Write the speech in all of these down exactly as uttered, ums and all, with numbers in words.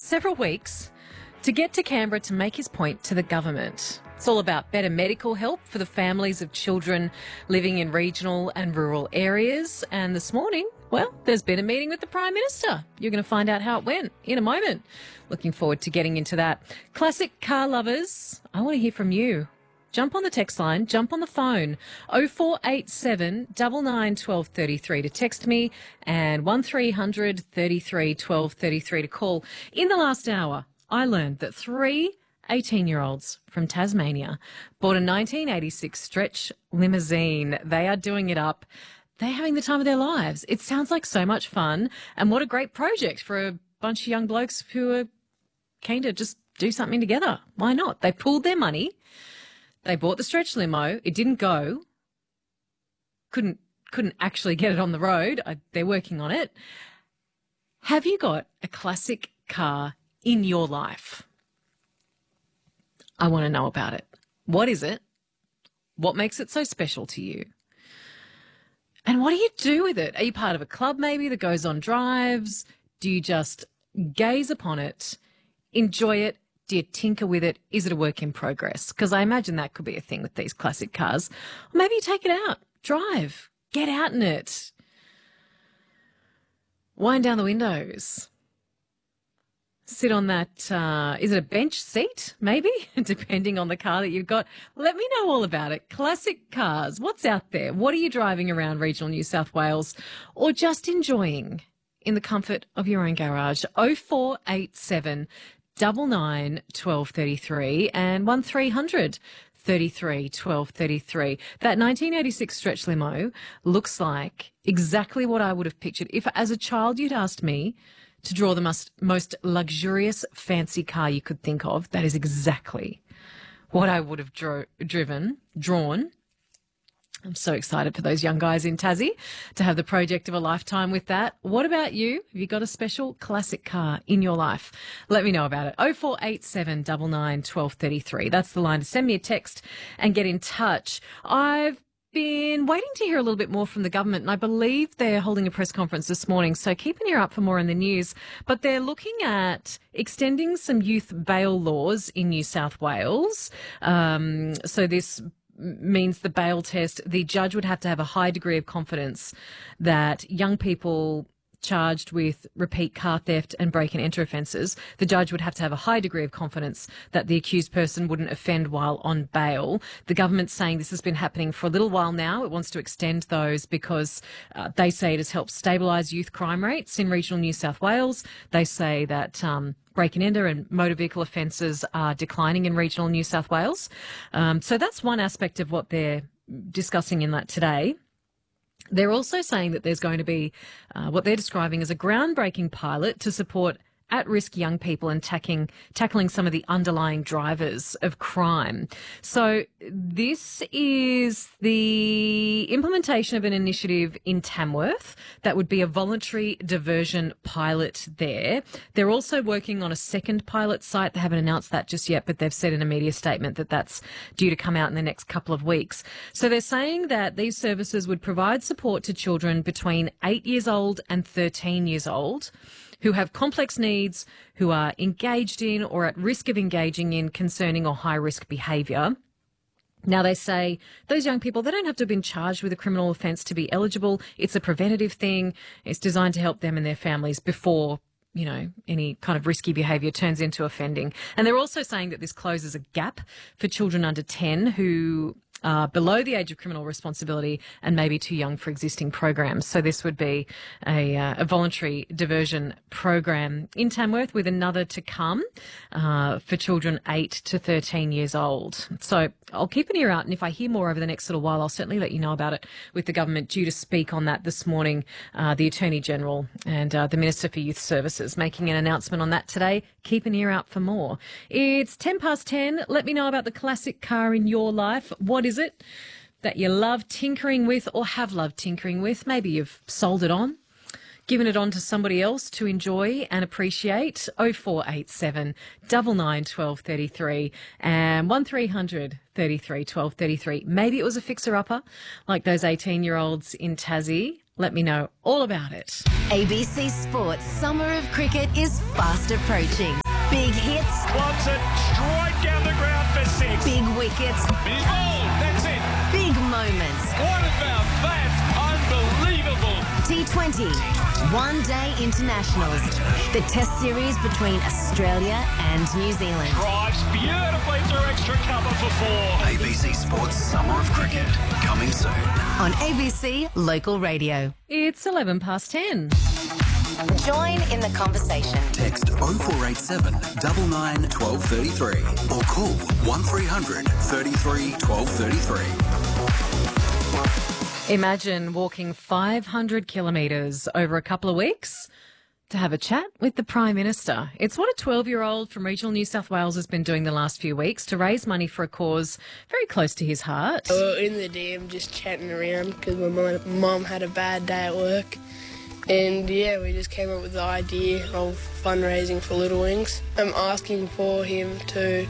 several weeks to get to Canberra to make his point to the government. It's all about better medical help for the families of children living in regional and rural areas. And this morning, well, there's been a meeting with the Prime Minister. You're going to find out how it went in a moment. Looking forward to getting into that. Classic car lovers, I want to hear from you. Jump on the text line, jump on the phone, oh four eight seven, nine nine, one two three three to text me and one three hundred, thirty-three, twelve thirty-three to call. In the last hour, I learned that three eighteen-year-olds from Tasmania bought a nineteen eighty-six stretch limousine. They are doing it up. They're having the time of their lives. It sounds like so much fun, and what a great project for a bunch of young blokes who are keen to just do something together. Why not? They pooled their money. They bought the stretch limo. It didn't go. Couldn't couldn't actually get it on the road. I, they're working on it. Have you got a classic car in your life? I want to know about it. What is it? What makes it so special to you? And what do you do with it? Are you part of a club maybe that goes on drives? Do you just gaze upon it, enjoy it? Do you tinker with it? Is it a work in progress? Because I imagine that could be a thing with these classic cars. Or maybe you take it out, drive, get out in it. Wind down the windows. Sit on that, uh, is it a bench seat, maybe, depending on the car that you've got. Let me know all about it. Classic cars, what's out there? What are you driving around regional New South Wales or just enjoying in the comfort of your own garage? oh four eight seven, nine nine, one two three three and one three hundred, thirty-three, twelve thirty-three. That nineteen eighty-six stretch limo looks like exactly what I would have pictured. If as a child you'd asked me to draw the most, most luxurious fancy car you could think of, that is exactly what I would have dro- driven, drawn. I'm so excited for those young guys in Tassie to have the project of a lifetime with that. What about you? Have you got a special classic car in your life? Let me know about it. oh four eight seven, nine nine, one two three three. That's the line to send me a text and get in touch. I've been waiting to hear a little bit more from the government, and I believe they're holding a press conference this morning, so keep an ear up for more in the news. But they're looking at extending some youth bail laws in New South Wales. Um, so this means the bail test, the judge would have to have a high degree of confidence that young people charged with repeat car theft and break and enter offences, the judge would have to have a high degree of confidence that the accused person wouldn't offend while on bail. The government's saying this has been happening for a little while now. It wants to extend those because uh, they say it has helped stabilise youth crime rates in regional New South Wales. They say that um, break and enter and motor vehicle offences are declining in regional New South Wales. Um, so that's one aspect of what they're discussing in that today. They're also saying that there's going to be uh, what they're describing as a groundbreaking pilot to support at-risk young people and tackling, tackling some of the underlying drivers of crime. So this is the implementation of an initiative in Tamworth that would be a voluntary diversion pilot there. They're also working on a second pilot site. They haven't announced that just yet, but they've said in a media statement that that's due to come out in the next couple of weeks. So they're saying that these services would provide support to children between eight years old and thirteen years old who have complex needs, who are engaged in or at risk of engaging in concerning or high-risk behaviour. Now, they say those young people, they don't have to have been charged with a criminal offence to be eligible. It's a preventative thing. It's designed to help them and their families before, you know, any kind of risky behaviour turns into offending. And they're also saying that this closes a gap for children under ten who Uh, below the age of criminal responsibility and maybe too young for existing programs. So this would be a, uh, a voluntary diversion program in Tamworth with another to come uh, for children eight to thirteen years old. So I'll keep an ear out, and if I hear more over the next little while, I'll certainly let you know about it with the government due to speak on that this morning. Uh, the Attorney-General and uh, the Minister for Youth Services making an announcement on that today. Keep an ear out for more. It's ten past ten. Let me know about the classic car in your life. What is it that you love tinkering with or have loved tinkering with? Maybe you've sold it on, given it on to somebody else to enjoy and appreciate. oh four eight seven, nine nine, one two three three and one three hundred, thirty-three, twelve thirty-three. Maybe it was a fixer-upper like those eighteen-year-olds in Tassie. Let me know all about it. A B C Sports Summer of Cricket is fast approaching. Big hits. Clubs it straight down the ground for six. Big wickets. Big oh, that's it. Big moments. What about that? Unbelievable. T twenty. One Day Internationals. The test series between Australia and New Zealand. Drives beautifully through extra cover for four. A B C Sports Summer of Cricket, coming soon. On A B C Local Radio. It's eleven past ten. Join in the conversation. Text oh four eight seven, nine nine, one two three three or call one three hundred, thirty-three, twelve thirty-three. Imagine walking five hundred kilometres over a couple of weeks to have a chat with the Prime Minister. It's what a twelve-year-old from regional New South Wales has been doing the last few weeks to raise money for a cause very close to his heart. We were in the dam just chatting around because my mum, mum had a bad day at work. And yeah, we just came up with the idea of fundraising for Little Wings. I'm asking for him to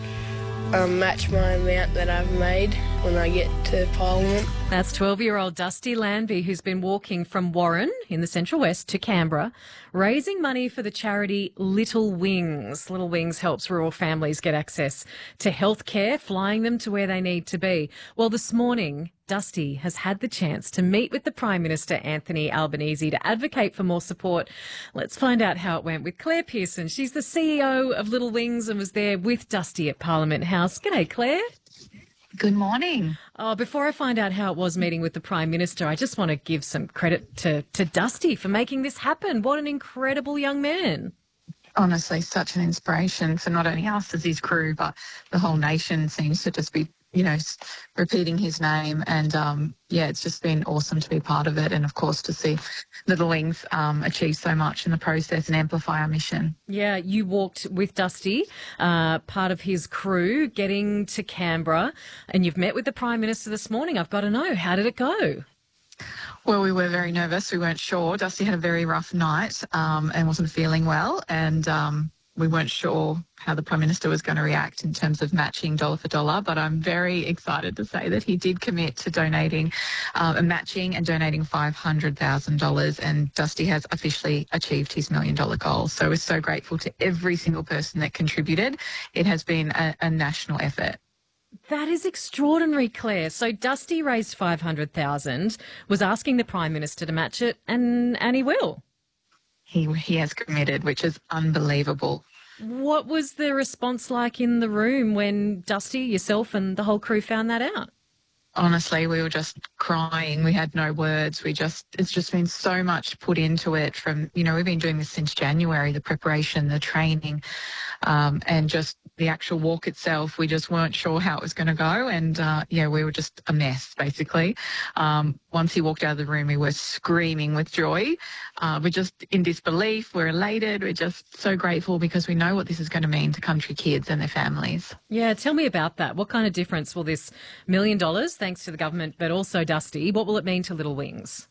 um, match my amount that I've made when I get to Parliament. That's twelve-year-old Dusty Landby, who's been walking from Warren in the Central West to Canberra, raising money for the charity Little Wings. Little Wings helps rural families get access to healthcare, flying them to where they need to be. Well, this morning, Dusty has had the chance to meet with the Prime Minister, Anthony Albanese, to advocate for more support. Let's find out how it went with Claire Pearson. She's the C E O of Little Wings and was there with Dusty at Parliament House. G'day, Claire. Good morning. Oh, before I find out how it was meeting with the Prime Minister, I just want to give some credit to, to Dusty for making this happen. What an incredible young man. Honestly, such an inspiration for not only us as his crew, but the whole nation seems to just be, you know, repeating his name. And, um, yeah, it's just been awesome to be part of it. And, of course, to see Little Wings um, achieve so much in the process and amplify our mission. Yeah, you walked with Dusty, uh, part of his crew, getting to Canberra, and you've met with the Prime Minister this morning. I've got to know, how did it go? Well, we were very nervous. We weren't sure. Dusty had a very rough night um, and wasn't feeling well. And um, we weren't sure how the Prime Minister was going to react in terms of matching dollar for dollar. But I'm very excited to say that he did commit to donating um, and matching and donating five hundred thousand dollars. And Dusty has officially achieved his million dollar goal. So we're so grateful to every single person that contributed. It has been a, a national effort. That is extraordinary, Claire. So Dusty raised five hundred thousand dollars, was asking the Prime Minister to match it, and, and he will. He, he has committed, which is unbelievable. What was the response like in the room when Dusty, yourself and the whole crew found that out? Honestly, we were just crying. We had no words. We just, it's just been so much put into it from, you know, we've been doing this since January, the preparation, the training, um, and just the actual walk itself. We just weren't sure how it was going to go. And, uh, yeah, we were just a mess, basically. Um, once he walked out of the room, we were screaming with joy. Uh, we're just in disbelief. We're elated. We're just so grateful because we know what this is going to mean to country kids and their families. Yeah, tell me about that. What kind of difference will this million dollars, thanks to the government, but also Dusty, what will it mean to Little Wings?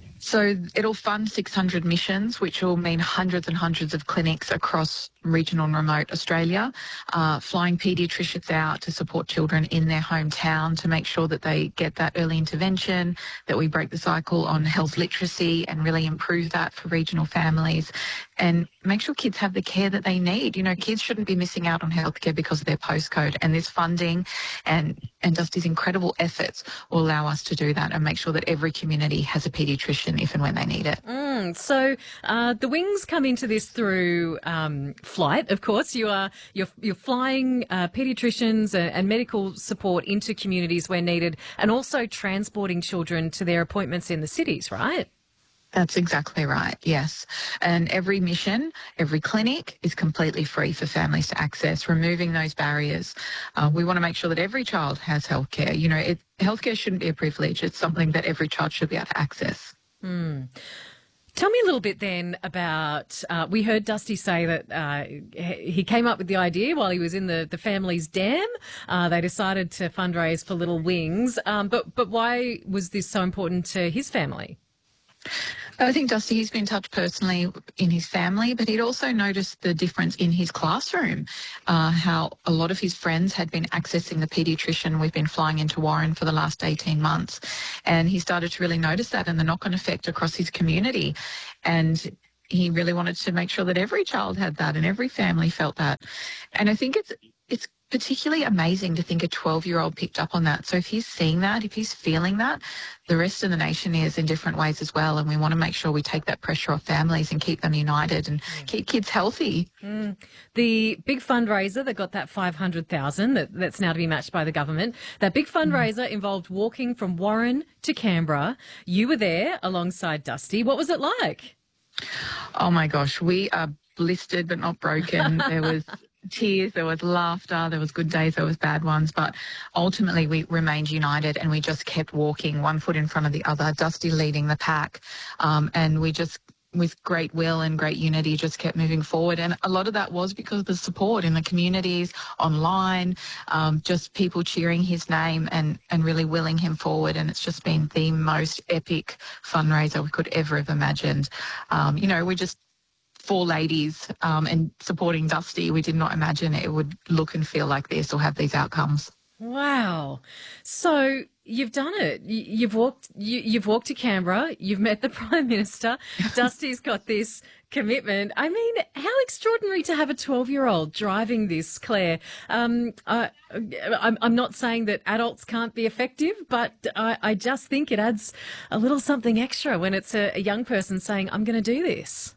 So it'll fund six hundred missions, which will mean hundreds and hundreds of clinics across regional and remote Australia, uh, flying paediatricians out to support children in their hometown to make sure that they get that early intervention, that we break the cycle on health literacy and really improve that for regional families and make sure kids have the care that they need. You know, kids shouldn't be missing out on healthcare because of their postcode, and this funding and, and Dusty's incredible efforts will allow us to do that and make sure that every community has a paediatrician if and when they need it. Mm, so uh, the Wings come into this through um, flight, of course. You are you're you're flying uh, paediatricians and, and medical support into communities where needed, and also transporting children to their appointments in the cities, right? That's exactly right, yes. And every mission, every clinic is completely free for families to access, removing those barriers. Uh, we want to make sure that every child has healthcare. You know, it, healthcare shouldn't be a privilege. It's something that every child should be able to access. Mm. Tell me a little bit then about, uh, we heard Dusty say that uh, he came up with the idea while he was in the, the family's dam. Uh, they decided to fundraise for Little Wings. Um, but, but why was this so important to his family? I think Dusty, he's been touched personally in his family, but he'd also noticed the difference in his classroom, uh, how a lot of his friends had been accessing the paediatrician. We've been flying into Warren for the last eighteen months, and he started to really notice that and the knock-on effect across his community. And he really wanted to make sure that every child had that and every family felt that. And I think it's it's particularly amazing to think a twelve-year-old picked up on that. So if he's seeing that, if he's feeling that, the rest of the nation is in different ways as well. And we want to make sure we take that pressure off families and keep them united and mm. keep kids healthy. Mm. The big fundraiser that got that five hundred thousand dollars that, that's now to be matched by the government, that big fundraiser mm. involved walking from Warren to Canberra. You were there alongside Dusty. What was it like? Oh, my gosh. We are blistered but not broken. There was tears, there was laughter, there was good days, there was bad ones, but ultimately we remained united and we just kept walking one foot in front of the other, Dusty leading the pack, um, and we just, with great will and great unity, just kept moving forward. And a lot of that was because of the support in the communities, online, um, just people cheering his name and, and really willing him forward. And it's just been the most epic fundraiser we could ever have imagined. Um, you know, we just four ladies um, and supporting Dusty, we did not imagine it would look and feel like this or have these outcomes. Wow. So you've done it. You, you've walked you, you've walked to Canberra. You've met the Prime Minister. Dusty's got this commitment. I mean, how extraordinary to have a twelve-year-old driving this, Claire. Um, I, I'm, I'm not saying that adults can't be effective, but I, I just think it adds a little something extra when it's a, a young person saying, I'm going to do this.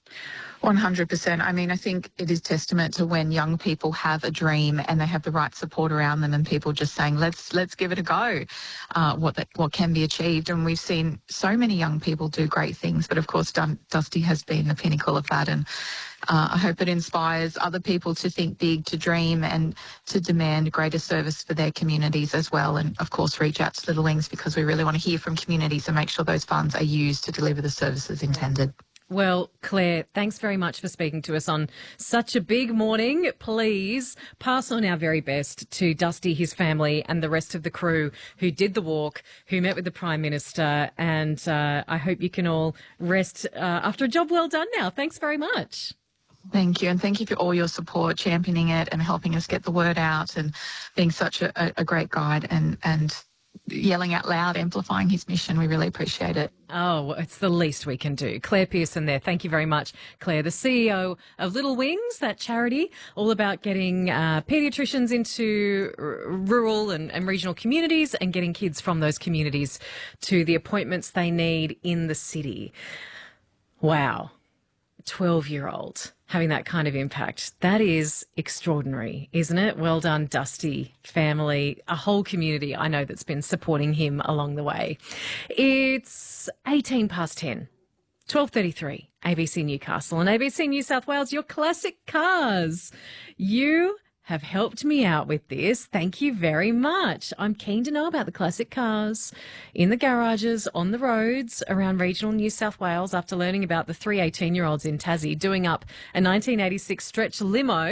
one hundred percent. I mean, I think it is testament to when young people have a dream and they have the right support around them and people just saying, let's let's give it a go, uh, what that, what can be achieved. And we've seen so many young people do great things. But, of course, Dun- Dusty has been the pinnacle of that. And uh, I hope it inspires other people to think big, to dream and to demand greater service for their communities as well. And, of course, reach out to Little Wings because we really want to hear from communities and make sure those funds are used to deliver the services intended. Well, Claire, thanks very much for speaking to us on such a big morning. Please pass on our very best to Dusty, his family and the rest of the crew who did the walk, who met with the Prime Minister. And uh, I hope you can all rest uh, after a job well done now. Thanks very much. Thank you. And thank you for all your support, championing it and helping us get the word out and being such a, a great guide and, and yelling out loud, amplifying his mission. We really appreciate it. Oh, it's the least we can do. Claire Pearson there. Thank you very much, Claire, the C E O of Little Wings, that charity all about getting uh, paediatricians into r- rural and, and regional communities and getting kids from those communities to the appointments they need in the city. Wow. twelve-year-old having that kind of impact. That is extraordinary, isn't it? Well done, Dusty, family, a whole community I know that's been supporting him along the way. It's eighteen past ten, twelve thirty-three, A B C Newcastle and A B C New South Wales, your classic cars. You have helped me out with this. Thank you very much. I'm keen to know about the classic cars in the garages, on the roads around regional New South Wales after learning about the three eighteen-year-olds in Tassie doing up a nineteen eighty-six stretch limo.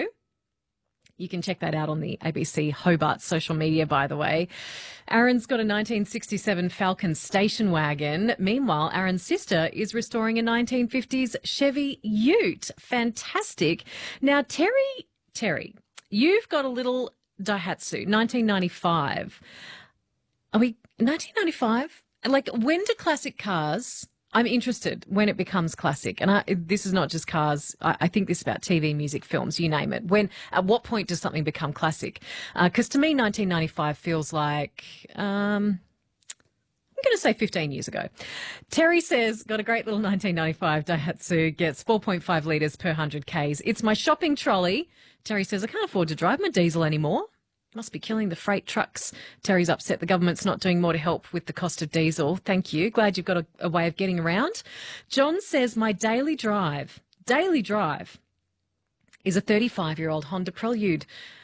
You can check that out on the A B C Hobart social media, by the way. Aaron's got a nineteen sixty-seven Falcon station wagon. Meanwhile, Aaron's sister is restoring a nineteen fifties Chevy Ute. Fantastic. Now, Terry, Terry, you've got a little Daihatsu, nineteen ninety-five. Are we nineteen ninety-five? Like, when do classic cars? I'm interested when it becomes classic. And I, this is not just cars. I, I think this is about T V, music, films, you name it. When, at what point does something become classic? Because uh, to me, nineteen ninety-five feels like, um, I'm going to say fifteen years ago. Terry says, got a great little nineteen ninety-five Daihatsu, gets four point five litres per one hundred kays. It's my shopping trolley. Terry says, I can't afford to drive my diesel anymore. Must be killing the freight trucks. Terry's upset the government's not doing more to help with the cost of diesel. Thank you. Glad you've got a, a way of getting around. John says, my daily drive, daily drive is a thirty-five-year-old Honda Prelude.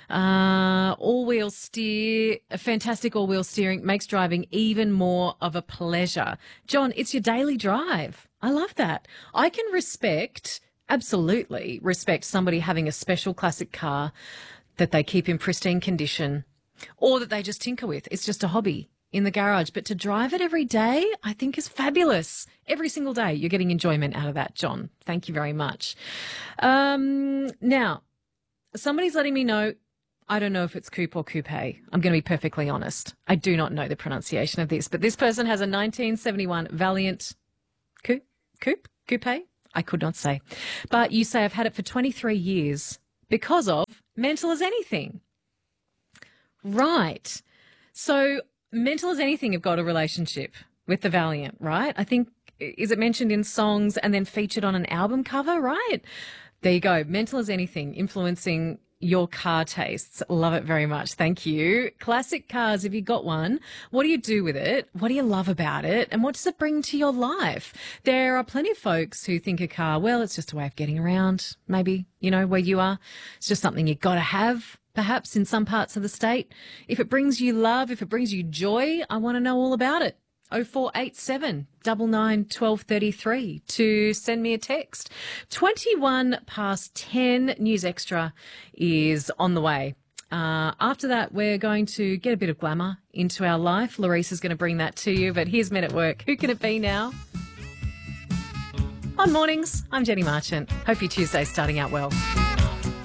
Uh, all-wheel steer, a fantastic all-wheel steering, makes driving even more of a pleasure. John, it's your daily drive. I love that. I can respect, absolutely respect somebody having a special classic car that they keep in pristine condition or that they just tinker with. It's just a hobby. in the garage, but to drive it every day, I think is fabulous. Every single day, you're getting enjoyment out of that, John. Thank you very much. Um, now, somebody's letting me know, I don't know if it's coupe or coupe. I'm going to be perfectly honest. I do not know the pronunciation of this, but this person has a nineteen seventy-one Valiant coupe, coupe, coupe. I could not say. But you say, I've had it for twenty-three years because of Mental as Anything. Right. So Mental as Anything have got a relationship with the Valiant, right? I think, is it mentioned in songs and then featured on an album cover, right? There you go. Mental as Anything, influencing your car tastes. Love it very much. Thank you. Classic cars, if you got one, what do you do with it? What do you love about it? And what does it bring to your life? There are plenty of folks who think a car, well, it's just a way of getting around. Maybe, you know, where you are, it's just something you got to have. Perhaps in some parts of the state. If it brings you love, if it brings you joy, I want to know all about it. oh four eight seven, nine nine, one two three three to send me a text. twenty-one past ten, News Extra is on the way. Uh, after that, we're going to get a bit of glamour into our life. Larissa is going to bring that to you, but here's Men at Work. Who can it be now? On Mornings, I'm Jenny Marchant. Hope your Tuesday's starting out well.